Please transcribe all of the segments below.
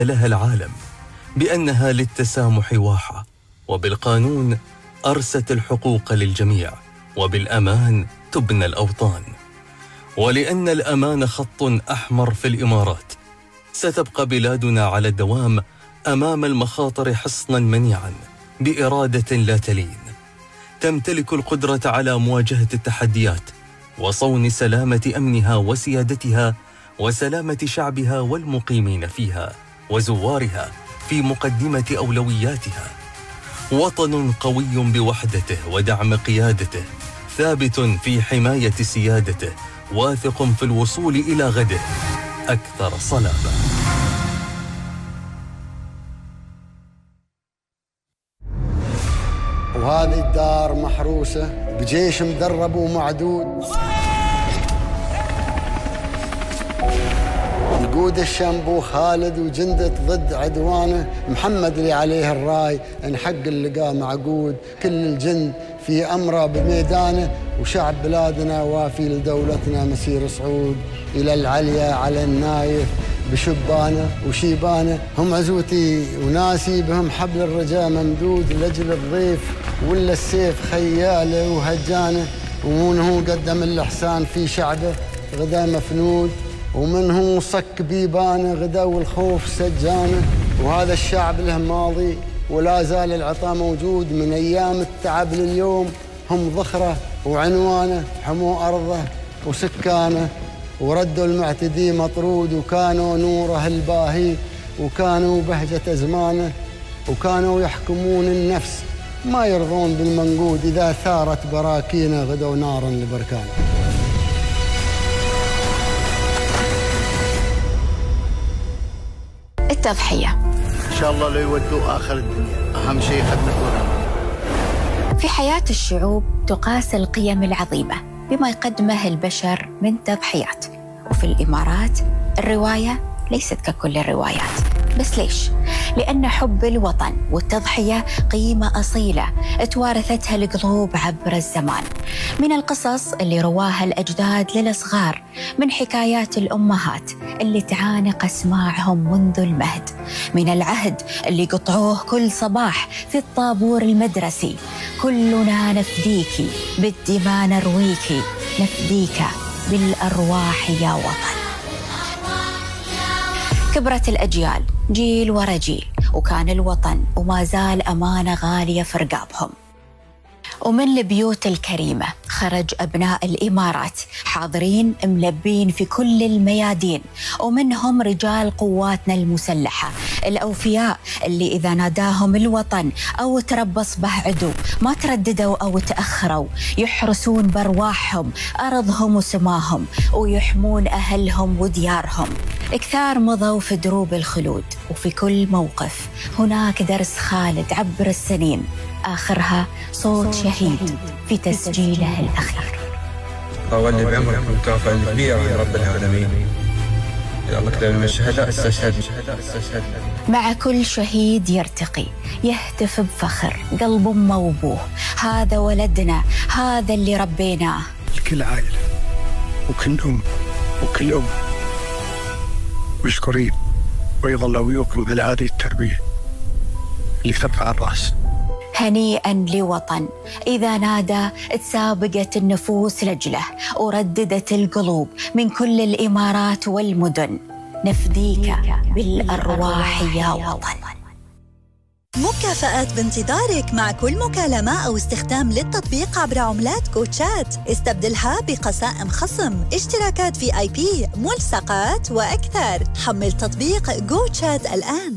لها العالم بأنها للتسامح واحة، وبالقانون أرست الحقوق للجميع، وبالأمان تبنى الأوطان. ولأن الأمان خط أحمر في الإمارات، ستبقى بلادنا على الدوام أمام المخاطر حصنا منيعا بإرادة لا تلين، تمتلك القدرة على مواجهة التحديات وصون سلامة أمنها وسيادتها وسلامة شعبها والمقيمين فيها وزوارها في مقدمة أولوياتها. وطن قوي بوحدته ودعم قيادته، ثابت في حماية سيادته، واثق في الوصول إلى غده أكثر صلابة. وهذه الدار محروسة بجيش مدرب ومعدود، يقود الشنبو خالد وجندة ضد عدوانه، محمد اللي عليه الراي ان حق اللقاء معقود، كل الجند في أمره بميدانه، وشعب بلادنا وافي لدولتنا مسير صعود، إلى العليا على النايف بشبانه وشيبانه، هم عزوتي وناسي بهم حبل الرجاء ممدود، لأجل الضيف ولا السيف خياله وهجانه، ومنه قدم الإحسان في شعبه غدا مفنود، ومنه صك بيبانه غدا والخوف سجانه، وهذا الشعب له ماضي ولا زال العطاء موجود، من أيام التعب لليوم هم ذخره وعنوانه، حموا أرضه وسكانه وردوا المعتدي مطرود، وكانوا نوره الباهي وكانوا بهجة أزمانه، وكانوا يحكمون النفس ما يرضون بالمنقود، إذا ثارت براكينه غدوا نارا لبركانه. التضحية إن شاء الله لا يودوا آخر الدنيا، أهم شيء يخدمونا. في حياة الشعوب تقاس القيم العظيمة بما يقدمه البشر من تضحيات، وفي الإمارات الرواية ليست ككل الروايات. بس ليش؟ لأن حب الوطن والتضحية قيمة أصيلة توارثتها القلوب عبر الزمان، من القصص اللي رواها الأجداد للصغار، من حكايات الأمهات اللي تعانق أسماعهم منذ المهد، من العهد اللي قطعوه كل صباح في الطابور المدرسي، كلنا نفديكي بالدماء نرويكي، نفديك بالأرواح يا وطن. كبرت الأجيال جيل ورا جيل، وكان الوطن وما زال أمانة غالية في رقابهم. ومن البيوت الكريمة خرج أبناء الإمارات حاضرين ملبين في كل الميادين، ومنهم رجال قواتنا المسلحة الأوفياء اللي إذا ناداهم الوطن أو تربص به عدو ما ترددوا أو تأخروا، يحرسون بأرواحهم أرضهم وسماهم، ويحمون أهلهم وديارهم. كثار مضوا في دروب الخلود، وفي كل موقف هناك درس خالد عبر السنين، آخرها صوت شهيد في تسجيله الأخير. أولي بعمرك مكافأة كبيرة يا رب العالمين، يا الله كتب من الشهداء استشهد. مع كل شهيد يرتقي يهتف بفخر قلب أمه وأبوه، هذا ولدنا، هذا اللي ربيناه. لكل عائلة وكل أم وكل أم مشكورين، ويظل أبوكم على هذه التربية اللي ترفع الرأس. هنيئا لوطن إذا نادى تسابقت النفوس لجله، ورددت القلوب من كل الإمارات والمدن، نفديك بالأرواح يا وطن. مكافآت بانتظارك مع كل مكالمة أو استخدام للتطبيق عبر عملات كوتشات، استبدلها بقسائم خصم، اشتراكات VIP، ملصقات وأكثر. حمل تطبيق كوتشات الآن.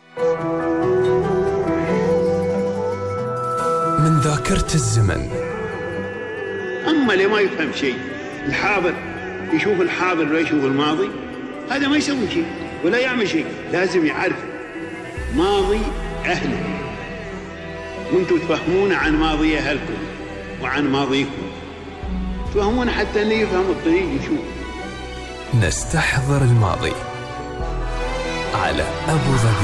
من ذاكرة الزمن. أما اللي ما يفهم شيء، الحاضر يشوف الحاضر ولا يشوف الماضي، هذا ما يسوي شيء ولا يعمل شيء. لازم يعرف ماضي أهله، وانتم تفهمون عن ماضي أهلكم وعن ماضيكم، تفهمون حتى أن يفهم الطريق يشوف. نستحضر الماضي على أبو ظبي.